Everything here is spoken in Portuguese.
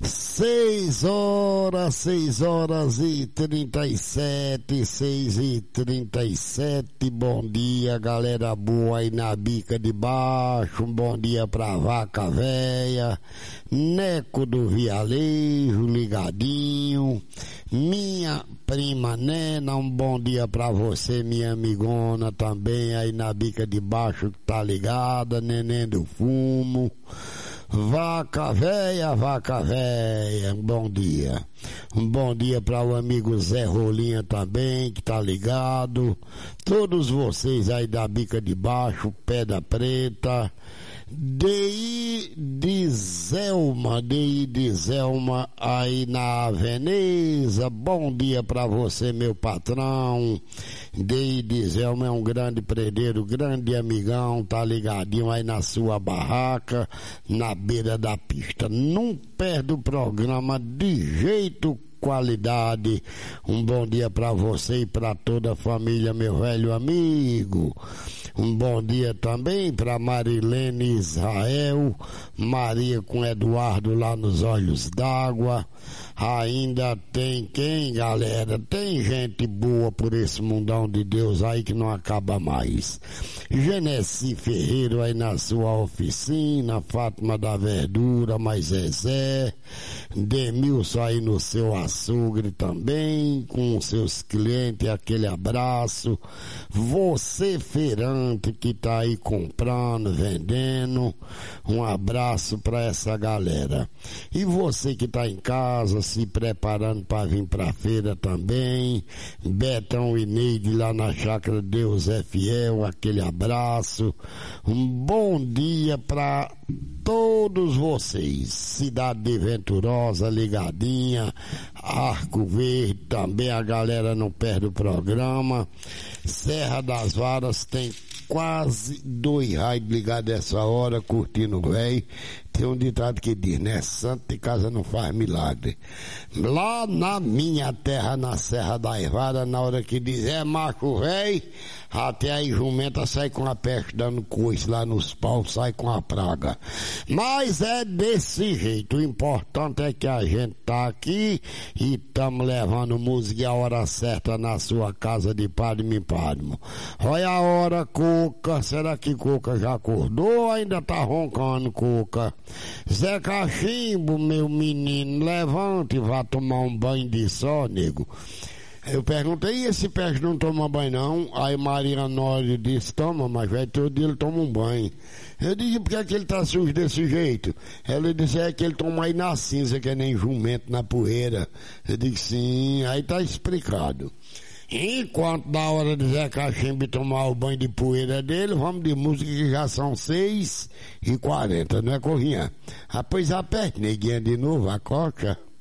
6h37, 6h37. Bom dia, galera boa aí na bica de baixo. Um bom dia pra Vaca Véia, Neco do Vialejo, ligadinho. Minha prima Nena, um bom dia pra você, minha amigona, também aí na bica de baixo que tá ligada, Neném do Fumo. Vaca Véia, um bom dia. Um bom dia para o amigo Zé Rolinha também, que tá ligado. Todos vocês aí da bica de baixo, Pedra Preta. DI de Zelma aí na Veneza. Bom dia pra você, meu patrão. DI de Zelma é um grande predeiro, grande amigão, tá ligadinho aí na sua barraca, na beira da pista. Não perde o programa de jeito qualidade. Um bom dia pra você e pra toda a família, meu velho amigo. Um bom dia também pra Marilene Israel, Maria com Eduardo lá nos Olhos d'Água. Ainda tem quem, galera? Tem gente boa por esse mundão de Deus aí que não acaba mais. Genesi Ferreiro aí na sua oficina, Fátima da Verdura, mais Zezé, Demilson aí no seu açougue também, com seus clientes, aquele abraço. Você feirante que tá aí comprando, vendendo, um abraço pra essa galera. E você que tá em casa, se preparando para vir pra feira também, Betão e Neide lá na Chácara Deus é Fiel, aquele abraço. Um bom dia pra todos vocês. Cidade de Venturosa ligadinha, Arco Verde também, a galera não perde o programa. Serra das Varas tem quase 2 raios ligados essa hora, curtindo o véi. Tem um ditado que diz, né? Santo de casa não faz milagre. Lá na minha terra, na Serra das Varas, na hora que diz, é macho véi, até aí jumenta sai com a peste dando coice lá nos paus, sai com a praga. Mas é desse jeito. O importante é que a gente tá aqui e estamos levando música a hora certa na sua casa de Padre Pádimo. Olha a hora, Cuca. Será que Cuca já acordou ou ainda tá roncando, Cuca? Zé Cachimbo, meu menino, levante e vá tomar um banho de sol, nego. Eu perguntei, e esse peixe não toma banho não? Aí Maria Nório disse, toma, mas vai todo dia ele toma um banho. Eu disse, por que é que ele tá sujo desse jeito? Ela disse, é que ele toma aí na cinza, que é nem jumento na poeira. Eu disse, sim, aí tá explicado. Enquanto da hora de Zé Cachimbo tomar o banho de poeira dele, vamos de música que já são 6h40, não é, Corrinha? Ah, pois aperte, neguinha, de novo, a coca.